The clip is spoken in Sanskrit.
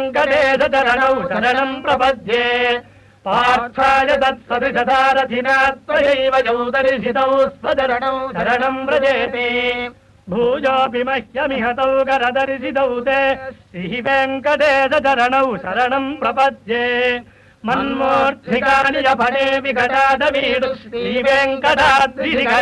श्रीवेङ्कटेश चरणौ शरणम् प्रपद्ये पार्थाय तत्सदृशसारथिना त्वयैव यौ दर्शितौ स्वचरणौ शरणम् व्रजेति भूयोऽपि मह्यमिहतौ करदर्शितौ ते श्रीवेङ्कटेश चरणौ शरणम् प्रपद्ये मन्मूर्च्छिकानि च फले विकटादवीडु श्रीवेङ्कटाद्रिशिखरे